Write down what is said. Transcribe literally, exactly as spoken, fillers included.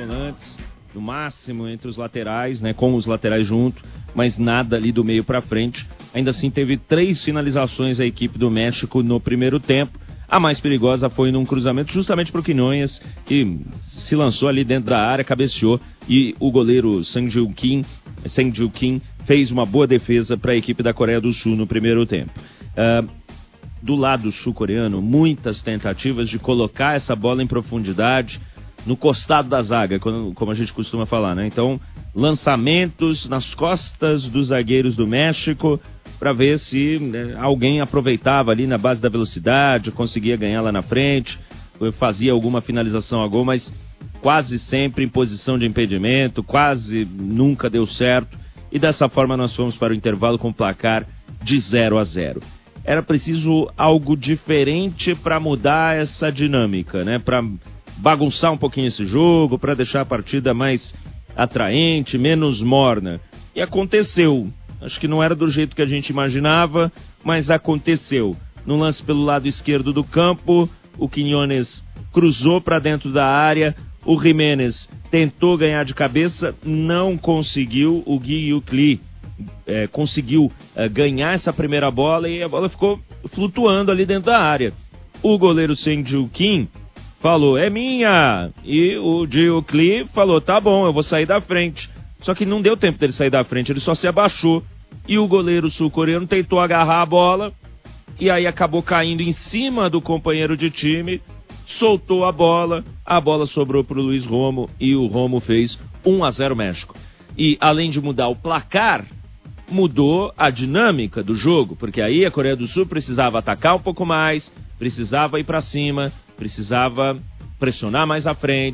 volantes, no máximo entre os laterais, né, com os laterais junto, mas nada ali do meio para frente. Ainda assim teve três finalizações a equipe do México no primeiro tempo. A mais perigosa foi num cruzamento justamente para o Quiñones, que se lançou ali dentro da área, cabeceou, e o goleiro Sang Gil Kim, Sang Gil Kim fez uma boa defesa para a equipe da Coreia do Sul no primeiro tempo. Uh, do lado sul-coreano, muitas tentativas de colocar essa bola em profundidade no costado da zaga, como a gente costuma falar, né? Então, lançamentos nas costas dos zagueiros do México para ver se, né, alguém aproveitava ali na base da velocidade, conseguia ganhar lá na frente, fazia alguma finalização a gol, mas quase sempre em posição de impedimento, quase nunca deu certo, e dessa forma nós fomos para o intervalo com placar de zero a zero. Era preciso algo diferente para mudar essa dinâmica, né? Para bagunçar um pouquinho esse jogo, para deixar a partida mais atraente, menos morna. E aconteceu. Acho que não era do jeito que a gente imaginava, mas aconteceu. No lance pelo lado esquerdo do campo, o Quiñones cruzou para dentro da área, o Jiménez tentou ganhar de cabeça, não conseguiu, o Gui Yukli é, conseguiu é, ganhar essa primeira bola e a bola ficou flutuando ali dentro da área. O goleiro Sang Gil Kim falou, é minha, e o Yukli falou, tá bom, eu vou sair da frente. Só que não deu tempo dele sair da frente, ele só se abaixou. E o goleiro sul-coreano tentou agarrar a bola, e aí acabou caindo em cima do companheiro de time, soltou a bola, a bola sobrou para o Luiz Romo, e o Romo fez um a zero México. E além de mudar o placar, mudou a dinâmica do jogo, porque aí a Coreia do Sul precisava atacar um pouco mais, precisava ir para cima, precisava pressionar mais à frente,